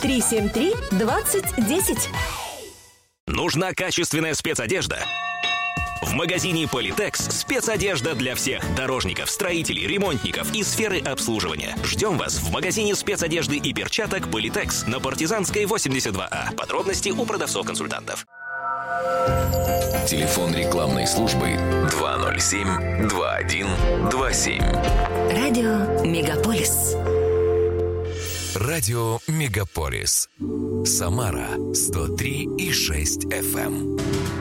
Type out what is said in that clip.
373-2010. Нужна качественная спецодежда? В магазине Политекс спецодежда для всех дорожников, строителей, ремонтников и сферы обслуживания. Ждем вас в магазине спецодежды и перчаток Политекс на Партизанской 82А. Подробности у продавцов-консультантов. Телефон рекламной службы 207-2127. Радио Мегаполис. Радио Мегаполис. Самара 103,6 FM.